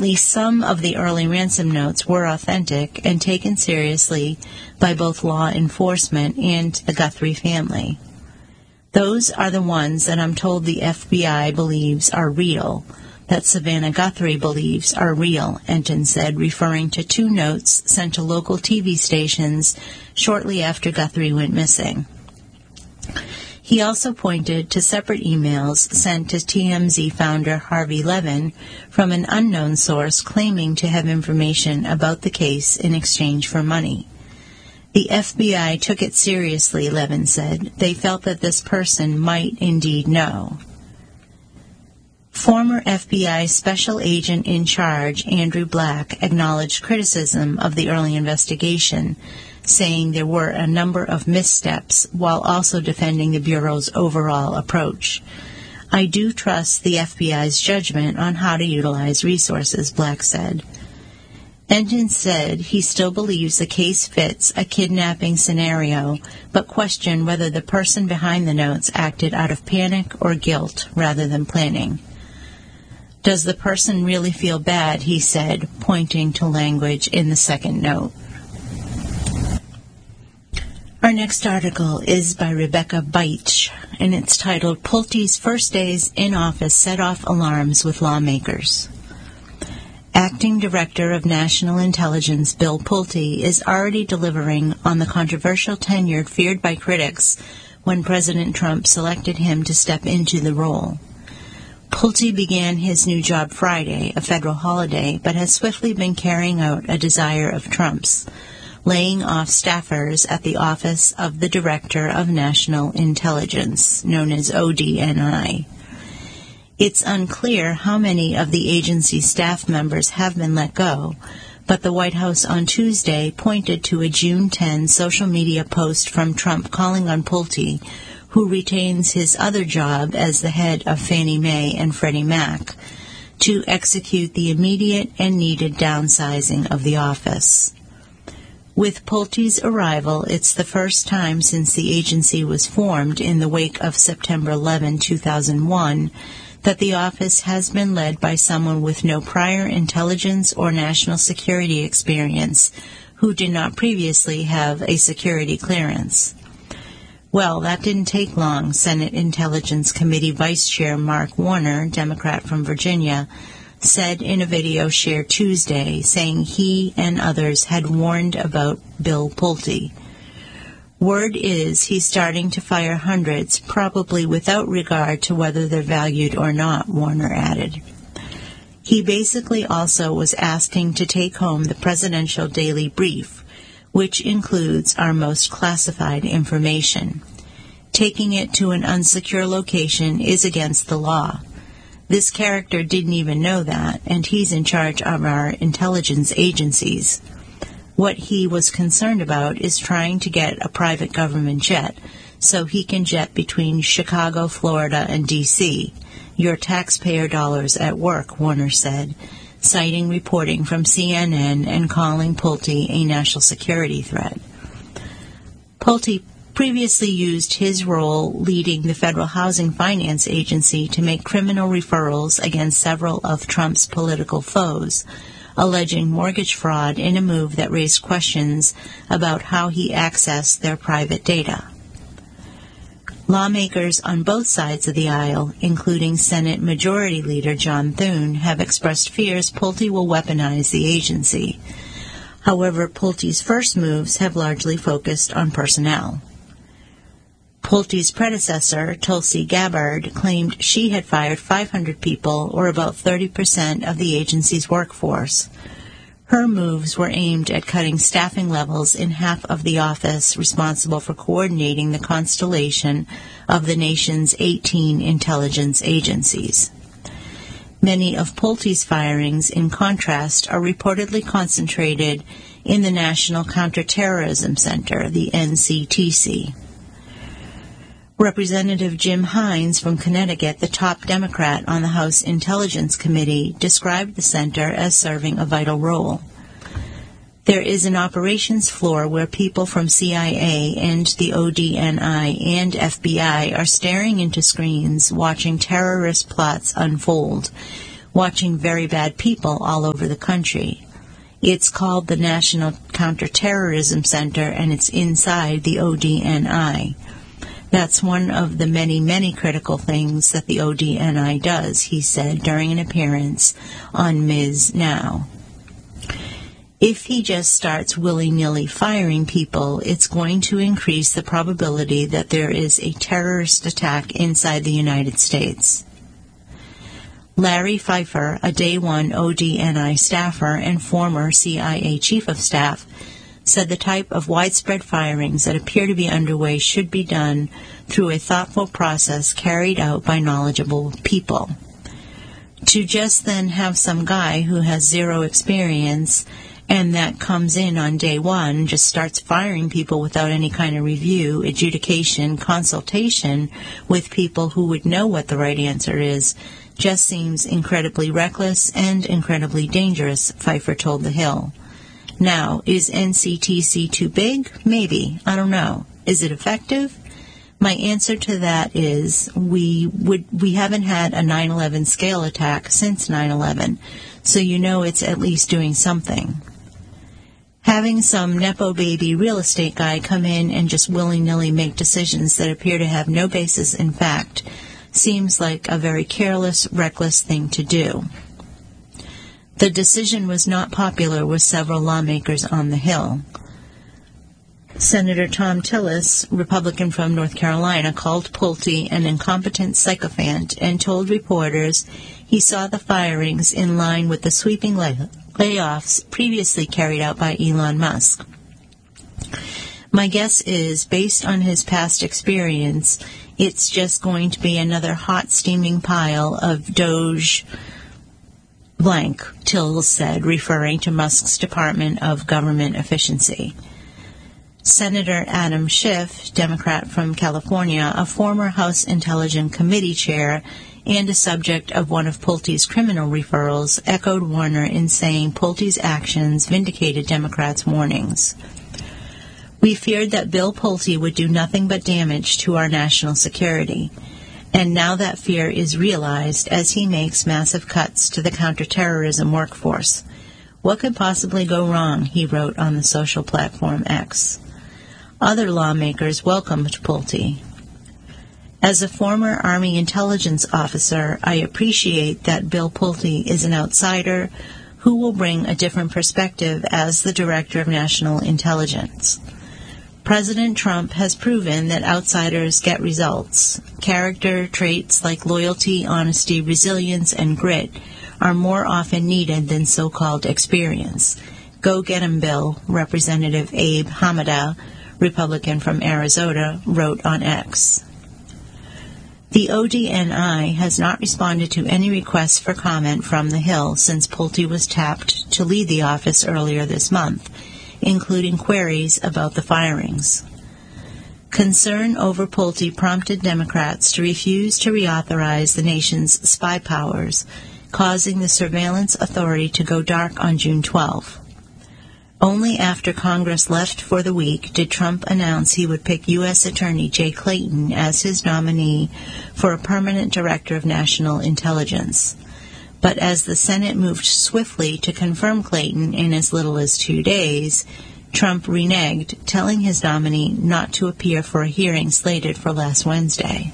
least some of the early ransom notes were authentic and taken seriously by both law enforcement and the Guthrie family. Those are the ones that I'm told the FBI believes are real, that Savannah Guthrie believes are real, Enton said, referring to 2 notes sent to local TV stations shortly after Guthrie went missing. He also pointed to separate emails sent to TMZ founder Harvey Levin from an unknown source claiming to have information about the case in exchange for money. The FBI took it seriously, Levin said. They felt that this person might indeed know. Former FBI Special Agent in Charge Andrew Black acknowledged criticism of the early investigation, saying there were a number of missteps while also defending the Bureau's overall approach. I do trust the FBI's judgment on how to utilize resources, Black said. Enton said he still believes the case fits a kidnapping scenario, but questioned whether the person behind the notes acted out of panic or guilt rather than planning. Does the person really feel bad, he said, pointing to language in the second note. Our next article is by Rebecca Beitsch, and it's titled, Pulte's First Days in Office Set Off Alarms with Lawmakers. Acting Director of National Intelligence Bill Pulte is already delivering on the controversial tenure feared by critics when President Trump selected him to step into the role. Pulte began his new job Friday, a federal holiday, but has swiftly been carrying out a desire of Trump's, laying off staffers at the Office of the Director of National Intelligence, known as ODNI. It's unclear how many of the agency's staff members have been let go, but the White House on Tuesday pointed to a June 10 social media post from Trump calling on Pulte, who retains his other job as the head of Fannie Mae and Freddie Mac, to execute the immediate and needed downsizing of the office. With Pulte's arrival, it's the first time since the agency was formed in the wake of September 11, 2001, that the office has been led by someone with no prior intelligence or national security experience who did not previously have a security clearance. Well, that didn't take long, Senate Intelligence Committee Vice Chair Mark Warner, Democrat from Virginia, said in a video shared Tuesday, saying he and others had warned about Bill Pulte. Word is he's starting to fire hundreds, probably without regard to whether they're valued or not, Warner added. He basically also was asking to take home the presidential daily brief, which includes our most classified information. Taking it to an unsecure location is against the law. This character didn't even know that, and he's in charge of our intelligence agencies. What he was concerned about is trying to get a private government jet so he can jet between Chicago, Florida, and D.C. Your taxpayer dollars at work, Warner said, citing reporting from CNN and calling Pulte a national security threat. Pulte previously used his role leading the Federal Housing Finance Agency to make criminal referrals against several of Trump's political foes, alleging mortgage fraud in a move that raised questions about how he accessed their private data. Lawmakers on both sides of the aisle, including Senate Majority Leader John Thune, have expressed fears Pulte will weaponize the agency. However, Pulte's first moves have largely focused on personnel. Pulte's predecessor, Tulsi Gabbard, claimed she had fired 500 people, or about 30% of the agency's workforce. Her moves were aimed at cutting staffing levels in half of the office responsible for coordinating the constellation of the nation's 18 intelligence agencies. Many of Pulte's firings, in contrast, are reportedly concentrated in the National Counterterrorism Center, the NCTC. Representative Jim Hines from Connecticut, the top Democrat on the House Intelligence Committee, described the center as serving a vital role. There is an operations floor where people from CIA and the ODNI and FBI are staring into screens, watching terrorist plots unfold. watching very bad people all over the country. It's called the National Counterterrorism Center, and it's inside the ODNI. That's one of the many, many critical things that the ODNI does, he said during an appearance on Ms. Now. If he just starts willy-nilly firing people, it's going to increase the probability that there is a terrorist attack inside the United States. Larry Pfeiffer, a Day One ODNI staffer and former CIA Chief of Staff, said the type of widespread firings that appear to be underway should be done through a thoughtful process carried out by knowledgeable people. To just then have some guy who has zero experience and that comes in on day one, just starts firing people without any kind of review, adjudication, consultation with people who would know what the right answer is, just seems incredibly reckless and incredibly dangerous, Pfeiffer told The Hill. Now, is NCTC too big? Maybe. I don't know. Is it effective? My answer to that is we haven't had a 9/11 scale attack since 9/11, so you know it's at least doing something. Having some Nepo baby real estate guy come in and just willy-nilly make decisions that appear to have no basis in fact seems like a very careless, reckless thing to do. The decision was not popular with several lawmakers on the Hill. Senator Thom Tillis, Republican from North Carolina, called Pulte an incompetent sycophant and told reporters he saw the firings in line with the sweeping layoffs previously carried out by Elon Musk. My guess is, based on his past experience, it's just going to be another hot steaming pile of Doge blank, Tillis said, referring to Musk's Department of Government Efficiency. Senator Adam Schiff, Democrat from California, a former House Intelligence Committee chair and a subject of one of Pulte's criminal referrals, echoed Warner in saying Pulte's actions vindicated Democrats' warnings. We feared that Bill Pulte would do nothing but damage to our national security, and now that fear is realized as he makes massive cuts to the counterterrorism workforce. What could possibly go wrong, he wrote on the social platform X. Other lawmakers welcomed Pulte. As a former Army intelligence officer, I appreciate that Bill Pulte is an outsider who will bring a different perspective as the Director of National Intelligence. President Trump has proven that outsiders get results. Character traits like loyalty, honesty, resilience, and grit are more often needed than so-called experience. Go get 'em, Bill, Representative Abe Hamada, Republican from Arizona, wrote on X. The ODNI has not responded to any requests for comment from the Hill since Pulte was tapped to lead the office earlier this month, including queries about the firings. Concern over Pulte prompted Democrats to refuse to reauthorize the nation's spy powers, causing the surveillance authority to go dark on June 12. Only after Congress left for the week did Trump announce he would pick U.S. Attorney Jay Clayton as his nominee for a permanent director of national intelligence. But as the Senate moved swiftly to confirm Clayton in as little as 2 days, Trump reneged, telling his nominee not to appear for a hearing slated for last Wednesday.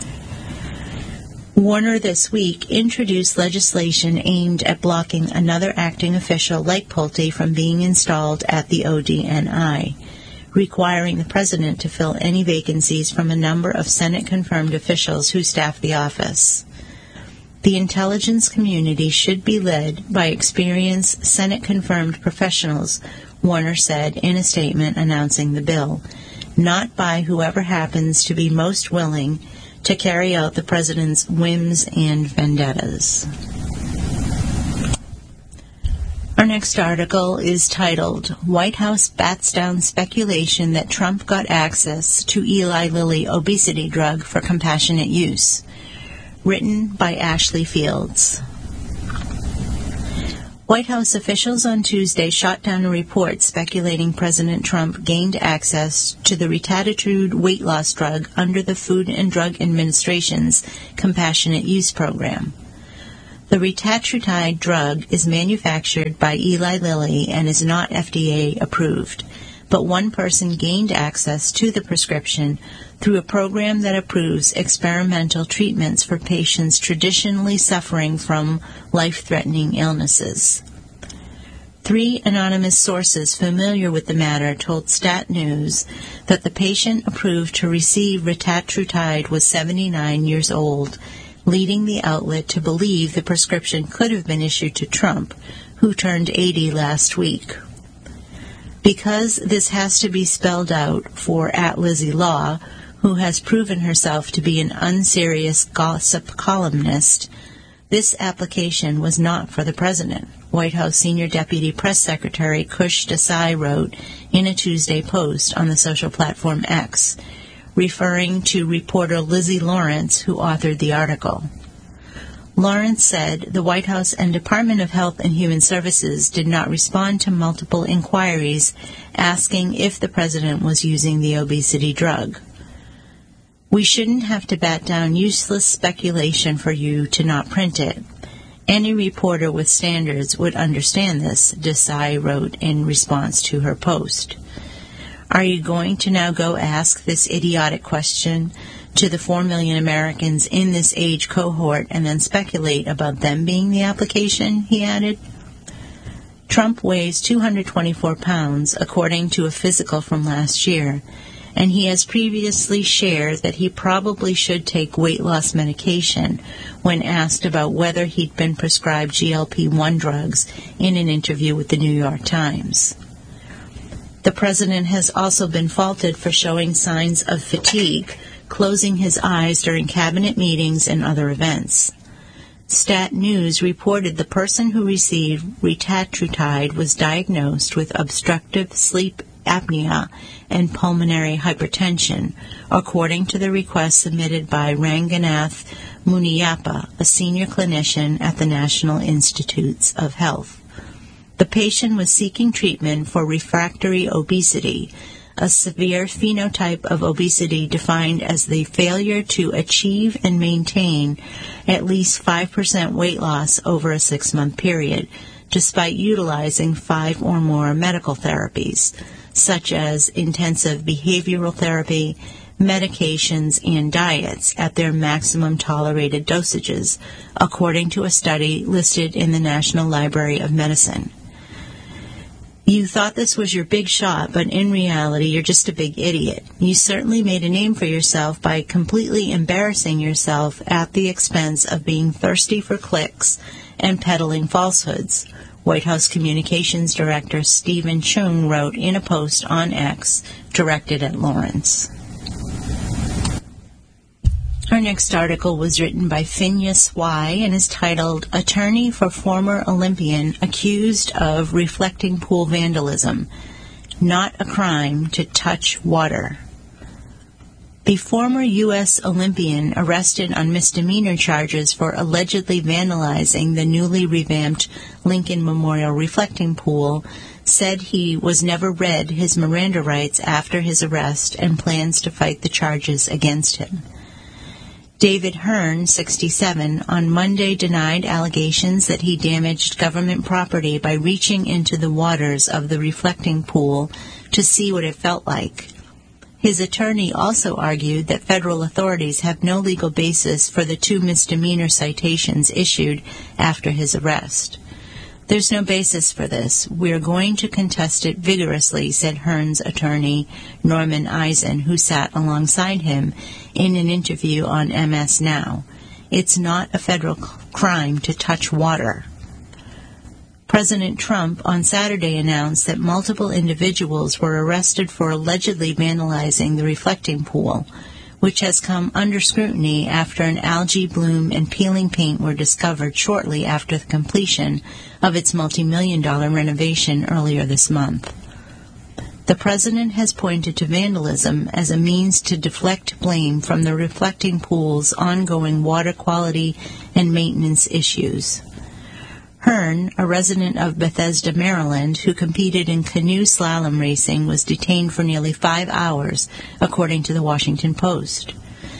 Warner this week introduced legislation aimed at blocking another acting official like Pulte from being installed at the ODNI, requiring the president to fill any vacancies from a number of Senate-confirmed officials who staff the office. The intelligence community should be led by experienced Senate-confirmed professionals, Warner said in a statement announcing the bill, not by whoever happens to be most willing to carry out the president's whims and vendettas. Our next article is titled, White House Bats Down Speculation That Trump Got Access to Eli Lilly Obesity Drug for Compassionate Use, written by Ashley Fields. White House officials on Tuesday shot down a report speculating President Trump gained access to the Ritatitude weight loss drug under the Food and Drug Administration's Compassionate Use Program. The retatrutide drug is manufactured by Eli Lilly and is not FDA approved, but one person gained access to the prescription through a program that approves experimental treatments for patients traditionally suffering from life-threatening illnesses. 3 anonymous sources familiar with the matter told Stat News that the patient approved to receive retatrutide was 79 years old, leading the outlet to believe the prescription could have been issued to Trump, who turned 80 last week. Because this has to be spelled out for @Lizzie Law, who has proven herself to be an unserious gossip columnist, this application was not for the president, White House Senior Deputy Press Secretary Kush Desai wrote in a Tuesday post on the social platform X, referring to reporter Lizzie Lawrence, who authored the article. Lawrence said the White House and Department of Health and Human Services did not respond to multiple inquiries asking if the president was using the obesity drug. We shouldn't have to bat down useless speculation for you to not print it. Any reporter with standards would understand this, Desai wrote in response to her post. Are you going to now go ask this idiotic question to the 4 million Americans in this age cohort and then speculate about them being the application, he added. Trump weighs 224 pounds, according to a physical from last year, and he has previously shared that he probably should take weight loss medication when asked about whether he'd been prescribed GLP-1 drugs in an interview with the New York Times. The president has also been faulted for showing signs of fatigue, closing his eyes during cabinet meetings and other events. Stat News reported the person who received retatrutide was diagnosed with obstructive sleep apnea and pulmonary hypertension, according to the request submitted by Ranganath Muniyappa, a senior clinician at the National Institutes of Health. The patient was seeking treatment for refractory obesity, a severe phenotype of obesity defined as the failure to achieve and maintain at least 5% weight loss over a 6-month period, despite utilizing 5 or more medical therapies, such as intensive behavioral therapy, medications, and diets at their maximum tolerated dosages, according to a study listed in the National Library of Medicine. You thought this was your big shot, but in reality, you're just a big idiot. You certainly made a name for yourself by completely embarrassing yourself at the expense of being thirsty for clicks and peddling falsehoods, White House Communications Director Stephen Chung wrote in a post on X directed at Lawrence. Our next article was written by Phineas Y. and is titled, Attorney for Former Olympian Accused of Reflecting Pool Vandalism. Not a Crime to Touch Water. The former U.S. Olympian arrested on misdemeanor charges for allegedly vandalizing the newly revamped Lincoln Memorial reflecting pool said he was never read his Miranda rights after his arrest and plans to fight the charges against him. David Hearn, 67, on Monday denied allegations that he damaged government property by reaching into the waters of the reflecting pool to see what it felt like. His attorney also argued that federal authorities have no legal basis for the 2 misdemeanor citations issued after his arrest. There's no basis for this. We're going to contest it vigorously, said Hearn's attorney, Norman Eisen, who sat alongside him in an interview on MS Now. It's not a federal crime to touch water. President Trump on Saturday announced that multiple individuals were arrested for allegedly vandalizing the reflecting pool, which has come under scrutiny after an algae bloom and peeling paint were discovered shortly after the completion of its multi-million-dollar renovation earlier this month. The president has pointed to vandalism as a means to deflect blame from the reflecting pool's ongoing water quality and maintenance issues. Hearn, a resident of Bethesda, Maryland, who competed in canoe slalom racing, was detained for nearly 5 hours, according to the Washington Post.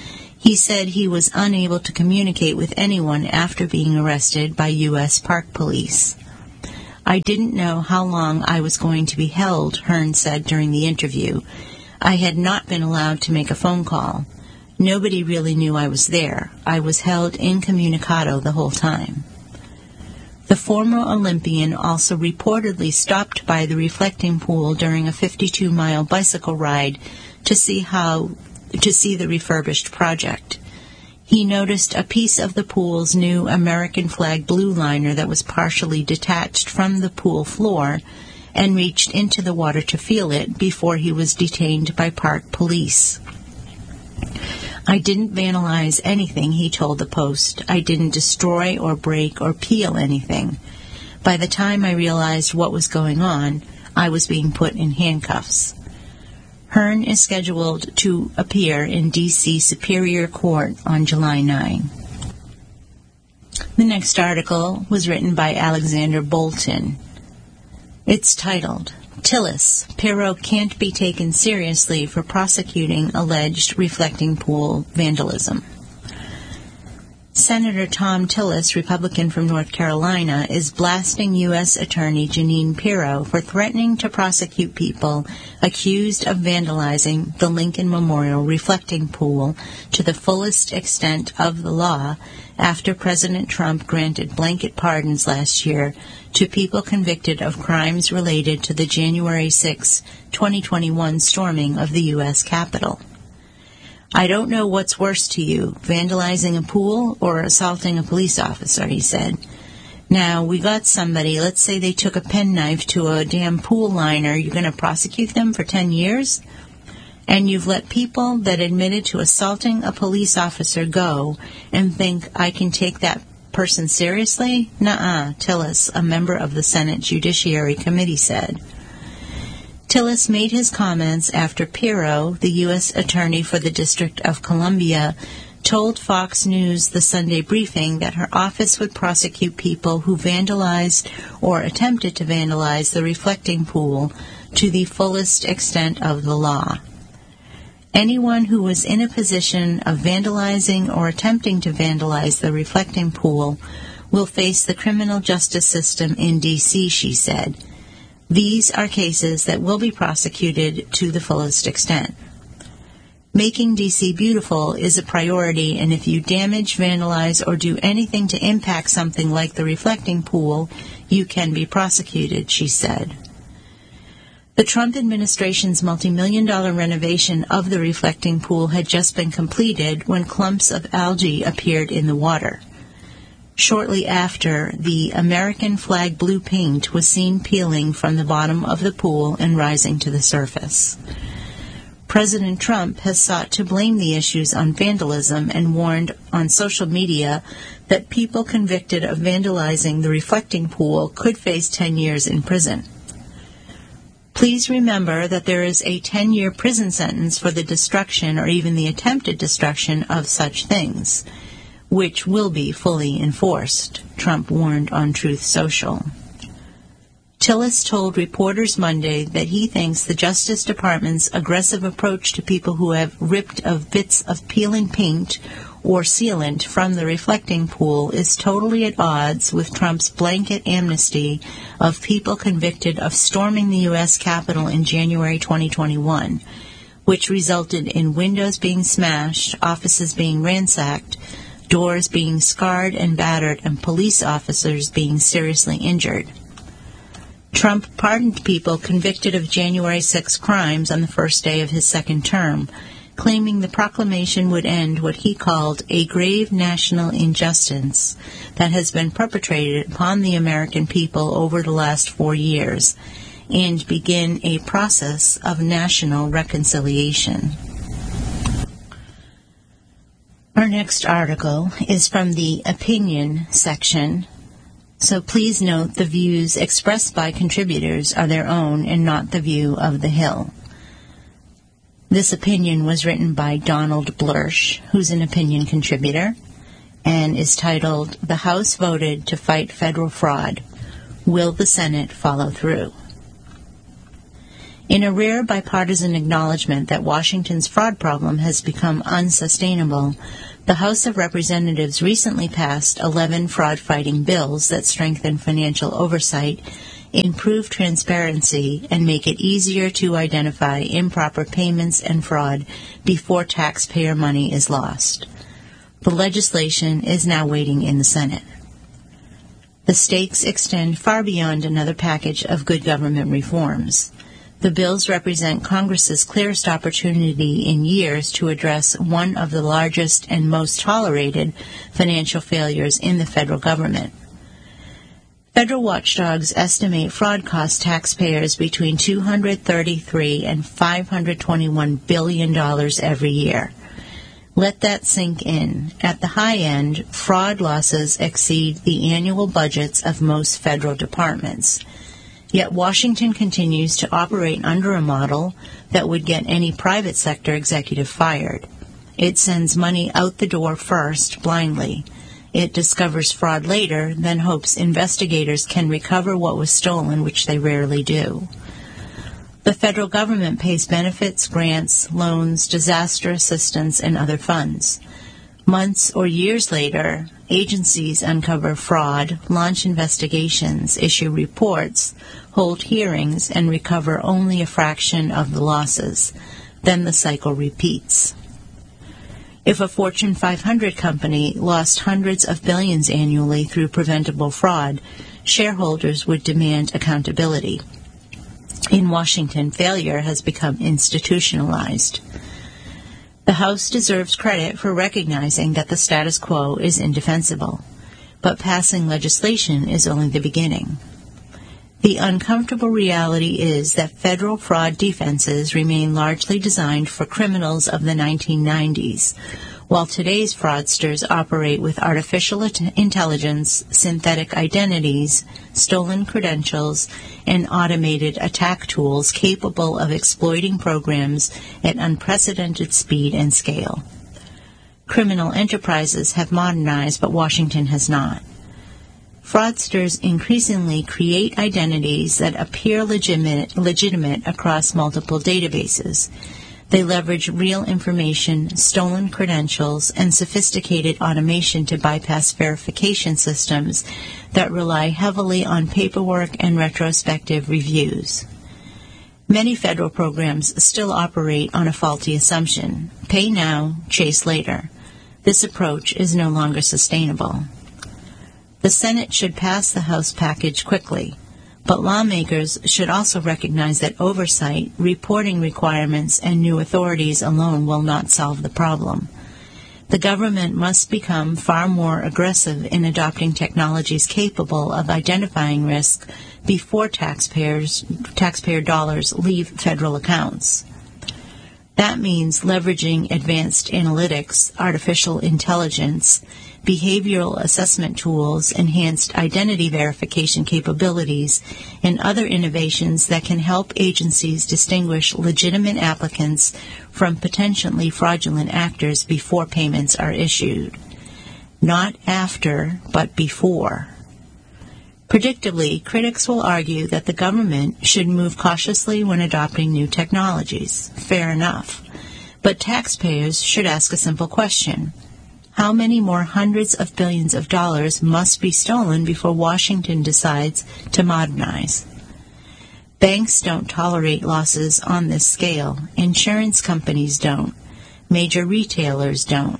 He said he was unable to communicate with anyone after being arrested by U.S. Park Police. "I didn't know how long I was going to be held," Hearn said during the interview. "I had not been allowed to make a phone call. Nobody really knew I was there. I was held incommunicado the whole time." The former Olympian also reportedly stopped by the reflecting pool during a 52-mile bicycle ride to see the refurbished project. He noticed a piece of the pool's new American flag blue liner that was partially detached from the pool floor and reached into the water to feel it before he was detained by park police. "I didn't vandalize anything," he told the Post. "I didn't destroy or break or peel anything. By the time I realized what was going on, I was being put in handcuffs." Hearn is scheduled to appear in D.C. Superior Court on July 9. The next article was written by Alexander Bolton. It's titled, "Tillis, Pirro Can't Be Taken Seriously for Prosecuting Alleged Reflecting Pool Vandalism." Senator Thom Tillis, Republican from North Carolina, is blasting U.S. Attorney Jeanine Pirro for threatening to prosecute people accused of vandalizing the Lincoln Memorial reflecting pool to the fullest extent of the law after President Trump granted blanket pardons last year to people convicted of crimes related to the January 6, 2021 storming of the U.S. Capitol. "I don't know what's worse to you, vandalizing a pool or assaulting a police officer," he said. "Now, we got somebody, let's say they took a penknife to a damn pool liner, you're going to prosecute them for 10 years? And you've let people that admitted to assaulting a police officer go and think I can take that person seriously? Nuh-uh," Tillis, a member of the Senate Judiciary Committee, said. Tillis made his comments after Pirro, the U.S. Attorney for the District of Columbia, told Fox News the Sunday briefing that her office would prosecute people who vandalized or attempted to vandalize the reflecting pool to the fullest extent of the law. "Anyone who was in a position of vandalizing or attempting to vandalize the reflecting pool will face the criminal justice system in D.C., she said. These are cases that will be prosecuted to the fullest extent. Making D.C. beautiful is a priority, and if you damage, vandalize, or do anything to impact something like the reflecting pool, you can be prosecuted," she said. The Trump administration's multi-million-dollar renovation of the reflecting pool had just been completed when clumps of algae appeared in the water. Shortly after, the American flag blue paint was seen peeling from the bottom of the pool and rising to the surface. President Trump has sought to blame the issues on vandalism and warned on social media that people convicted of vandalizing the reflecting pool could face 10 years in prison. Please remember that there is a 10-year prison sentence for the destruction or even the attempted destruction of such things, which will be fully enforced, Trump warned on Truth Social. Tillis told reporters Monday that he thinks the Justice Department's aggressive approach to people who have ripped off bits of peeling paint or sealant from the reflecting pool is totally at odds with Trump's blanket amnesty of people convicted of storming the U.S. Capitol in January 2021, which resulted in windows being smashed, offices being ransacked, doors being scarred and battered, and police officers being seriously injured. Trump pardoned people convicted of January 6 crimes on the first day of his second term, claiming the proclamation would end what he called a grave national injustice that has been perpetrated upon the American people over the last 4 years, and begin a process of national reconciliation. Our next article is from the opinion section, so please note the views expressed by contributors are their own and not the view of the Hill. This opinion was written by Donald Blursch, who's an opinion contributor, and is titled, "The House Voted to Fight Federal Fraud. Will the Senate Follow Through?" In a rare bipartisan acknowledgement that Washington's fraud problem has become unsustainable, the House of Representatives recently passed 11 fraud-fighting bills that strengthen financial oversight, improve transparency, and make it easier to identify improper payments and fraud before taxpayer money is lost. The legislation is now waiting in the Senate. The stakes extend far beyond another package of good government reforms. The bills represent Congress's clearest opportunity in years to address one of the largest and most tolerated financial failures in the federal government. Federal watchdogs estimate fraud costs taxpayers between $233 and $521 billion every year. Let that sink in. At the high end, fraud losses exceed the annual budgets of most federal departments. Yet Washington continues to operate under a model that would get any private sector executive fired. It sends money out the door first, blindly. It discovers fraud later, then hopes investigators can recover what was stolen, which they rarely do. The federal government pays benefits, grants, loans, disaster assistance, and other funds. Months or years later, agencies uncover fraud, launch investigations, issue reports, hold hearings, and recover only a fraction of the losses. Then the cycle repeats. If a Fortune 500 company lost hundreds of billions annually through preventable fraud, shareholders would demand accountability. In Washington, failure has become institutionalized. The House deserves credit for recognizing that the status quo is indefensible, but passing legislation is only the beginning. The uncomfortable reality is that federal fraud defenses remain largely designed for criminals of the 1990s, while today's fraudsters operate with artificial intelligence, synthetic identities, stolen credentials, and automated attack tools capable of exploiting programs at unprecedented speed and scale. Criminal enterprises have modernized, but Washington has not. Fraudsters increasingly create identities that appear legitimate across multiple databases. They leverage real information, stolen credentials, and sophisticated automation to bypass verification systems that rely heavily on paperwork and retrospective reviews. Many federal programs still operate on a faulty assumption: pay now, chase later. This approach is no longer sustainable. The Senate should pass the House package quickly, but lawmakers should also recognize that oversight, reporting requirements, and new authorities alone will not solve the problem. The government must become far more aggressive in adopting technologies capable of identifying risk before taxpayer dollars leave federal accounts. That means leveraging advanced analytics, artificial intelligence, behavioral assessment tools, enhanced identity verification capabilities, and other innovations that can help agencies distinguish legitimate applicants from potentially fraudulent actors before payments are issued. Not after, but before. Predictably, critics will argue that the government should move cautiously when adopting new technologies. Fair enough. But taxpayers should ask a simple question. How many more hundreds of billions of dollars must be stolen before Washington decides to modernize? Banks don't tolerate losses on this scale. Insurance companies don't. Major retailers don't.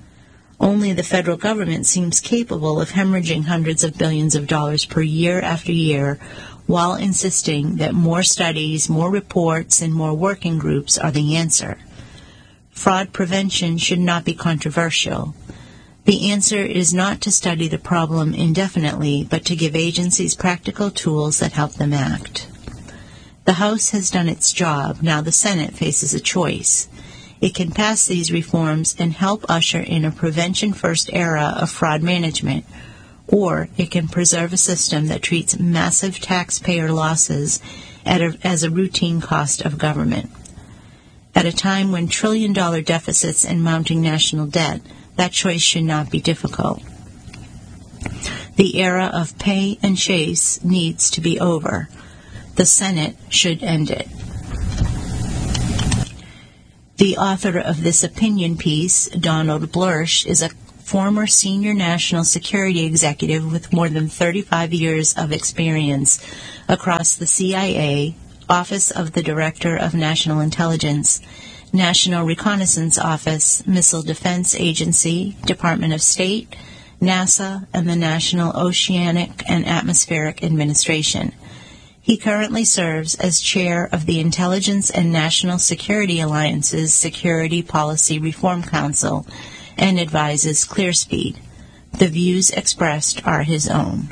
Only the federal government seems capable of hemorrhaging hundreds of billions of dollars per year after year, while insisting that more studies, more reports, and more working groups are the answer. Fraud prevention should not be controversial. The answer is not to study the problem indefinitely, but to give agencies practical tools that help them act. The House has done its job. Now the Senate faces a choice. It can pass these reforms and help usher in a prevention-first era of fraud management, or it can preserve a system that treats massive taxpayer losses as a routine cost of government. At a time when trillion-dollar deficits and mounting national debt, that choice should not be difficult. The era of pay and chase needs to be over. The Senate should end it. The author of this opinion piece, Donald Blursch, is a former senior national security executive with more than 35 years of experience across the CIA, Office of the Director of National Intelligence, National Reconnaissance Office, Missile Defense Agency, Department of State, NASA, and the National Oceanic and Atmospheric Administration. He currently serves as chair of the Intelligence and National Security Alliance's Security Policy Reform Council and advises ClearSpeed. The views expressed are his own.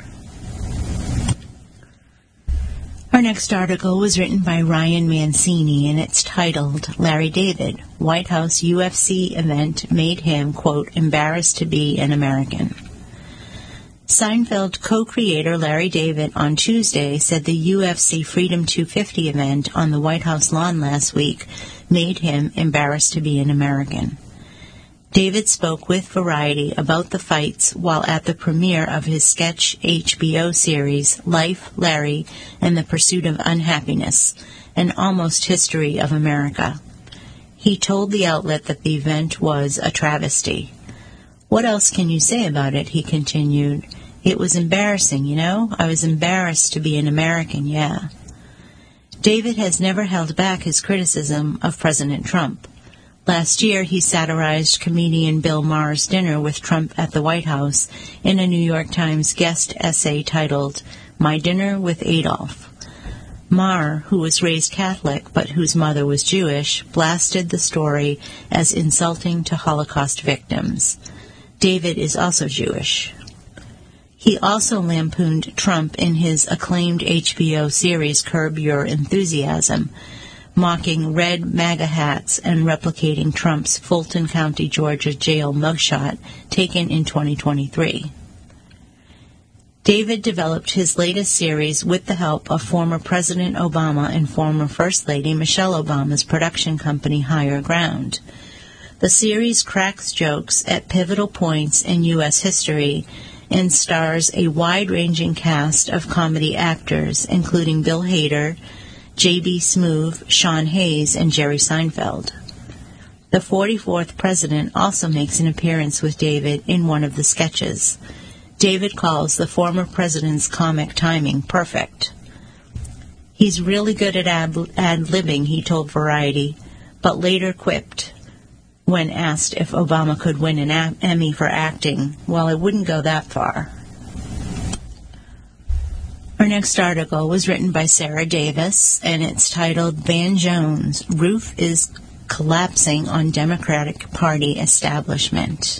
Our next article was written by Ryan Mancini, and it's titled, Larry David, White House UFC Event Made Him, quote, embarrassed to be an American. Seinfeld co-creator Larry David on Tuesday said the UFC Freedom 250 event on the White House lawn last week made him embarrassed to be an American. David spoke with Variety about the fights while at the premiere of his sketch HBO series Life, Larry, and the Pursuit of Unhappiness, an almost history of America. He told the outlet that the event was a travesty. What else can you say about it? He continued. It was embarrassing, you know? I was embarrassed to be an American, yeah. David has never held back his criticism of President Trump. Last year, he satirized comedian Bill Maher's dinner with Trump at the White House in a New York Times guest essay titled, My Dinner with Adolf. Maher, who was raised Catholic but whose mother was Jewish, blasted the story as insulting to Holocaust victims. David is also Jewish. He also lampooned Trump in his acclaimed HBO series Curb Your Enthusiasm, mocking red MAGA hats and replicating Trump's Fulton County, Georgia jail mugshot taken in 2023. David developed his latest series with the help of former President Obama and former First Lady Michelle Obama's production company Higher Ground. The series cracks jokes at pivotal points in U.S. history and stars a wide-ranging cast of comedy actors, including Bill Hader, J.B. Smoove, Sean Hayes, and Jerry Seinfeld. The 44th president also makes an appearance with David in one of the sketches. David calls the former president's comic timing perfect. He's really good at ad-libbing, he told Variety, but later quipped, when asked if Obama could win an Emmy for acting, well, it wouldn't go that far. Our next article was written by Sarah Davis, and it's titled, Van Jones, Roof is Collapsing on Democratic Party Establishment.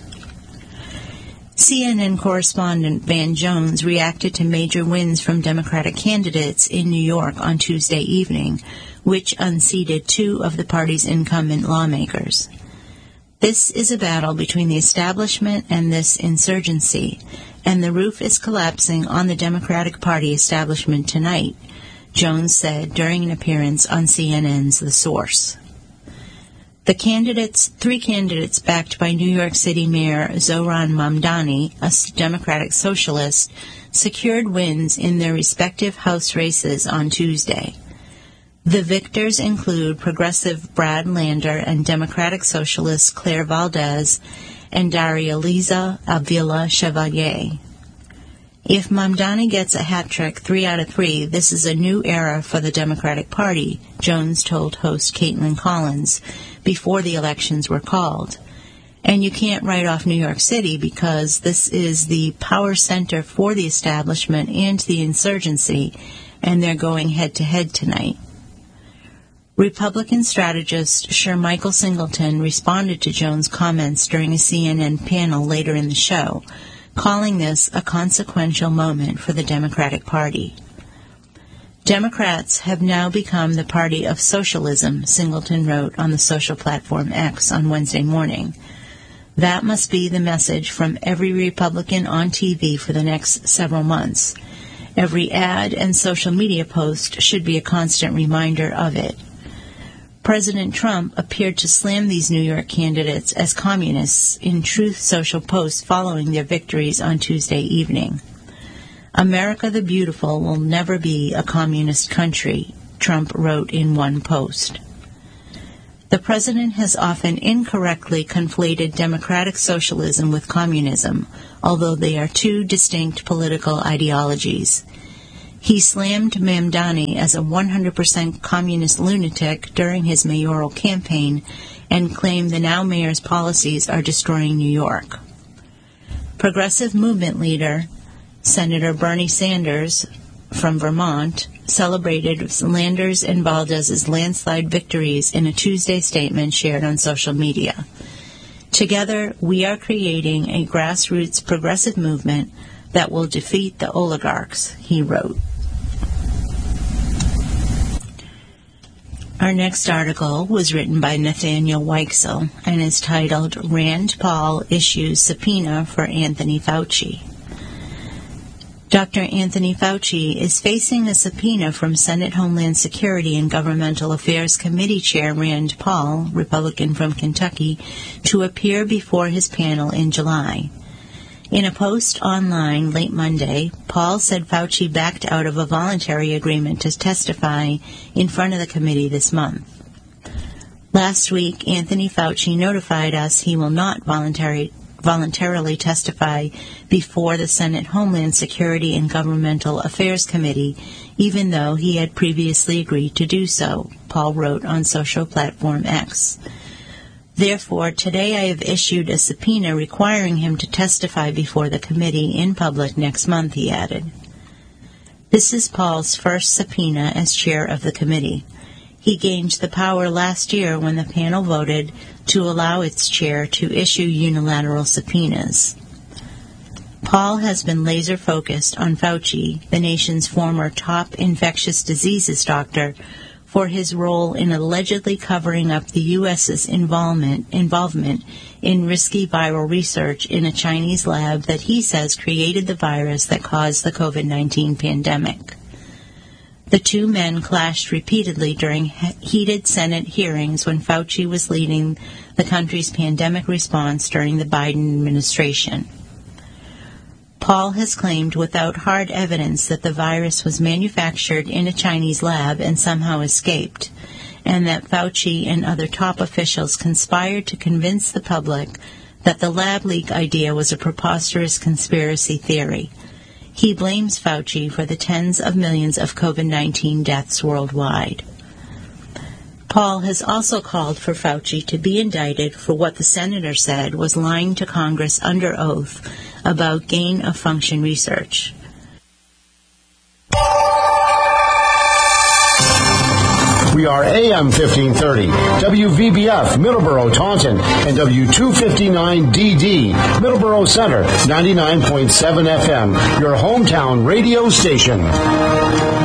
CNN correspondent Van Jones reacted to major wins from Democratic candidates in New York on Tuesday evening, which unseated two of the party's incumbent lawmakers. This is a battle between the establishment and this insurgency, and the roof is collapsing on the Democratic Party establishment tonight, Jones said during an appearance on CNN's The Source. Three candidates backed by New York City Mayor Zohran Mamdani, a Democratic socialist, secured wins in their respective House races on Tuesday. The victors include progressive Brad Lander and Democratic Socialist Claire Valdez and Daria-Liza Avila Chevalier. If Mamdani gets a hat trick 3 out of 3, this is a new era for the Democratic Party, Jones told host Caitlin Collins before the elections were called. And you can't write off New York City because this is the power center for the establishment and the insurgency, and they're going head-to-head tonight. Republican strategist Shermichael Singleton responded to Jones' comments during a CNN panel later in the show, calling this a consequential moment for the Democratic Party. Democrats have now become the party of socialism, Singleton wrote on the social platform X on Wednesday morning. That must be the message from every Republican on TV for the next several months. Every ad and social media post should be a constant reminder of it. President Trump appeared to slam these New York candidates as communists in Truth Social posts following their victories on Tuesday evening. America the Beautiful will never be a communist country, Trump wrote in one post. The president has often incorrectly conflated democratic socialism with communism, although they are two distinct political ideologies. He slammed Mamdani as a 100% communist lunatic during his mayoral campaign and claimed the now mayor's policies are destroying New York. Progressive movement leader Senator Bernie Sanders from Vermont celebrated Landers and Valdez's landslide victories in a Tuesday statement shared on social media. Together, we are creating a grassroots progressive movement that will defeat the oligarchs, he wrote. Our next article was written by Nathaniel Weichsel and is titled Rand Paul Issues Subpoena for Anthony Fauci. Dr. Anthony Fauci is facing a subpoena from Senate Homeland Security and Governmental Affairs Committee Chair Rand Paul, Republican from Kentucky, to appear before his panel in July. In a post online late Monday, Paul said Fauci backed out of a voluntary agreement to testify in front of the committee this month. Last week, Anthony Fauci notified us he will not voluntarily testify before the Senate Homeland Security and Governmental Affairs Committee, even though he had previously agreed to do so, Paul wrote on social platform X. Therefore, today I have issued a subpoena requiring him to testify before the committee in public next month, he added. This is Paul's first subpoena as chair of the committee. He gained the power last year when the panel voted to allow its chair to issue unilateral subpoenas. Paul has been laser-focused on Fauci, the nation's former top infectious diseases doctor, for his role in allegedly covering up the U.S.'s involvement in risky viral research in a Chinese lab that he says created the virus that caused the COVID-19 pandemic. The two men clashed repeatedly during heated Senate hearings when Fauci was leading the country's pandemic response during the Biden administration. Paul has claimed without hard evidence that the virus was manufactured in a Chinese lab and somehow escaped, and that Fauci and other top officials conspired to convince the public that the lab leak idea was a preposterous conspiracy theory. He blames Fauci for the tens of millions of COVID-19 deaths worldwide. Paul has also called for Fauci to be indicted for what the senator said was lying to Congress under oath about gain-of-function research. We are AM 1530, WVBF, Middleborough, Taunton, and W259DD, Middleborough Center, 99.7 FM, your hometown radio station.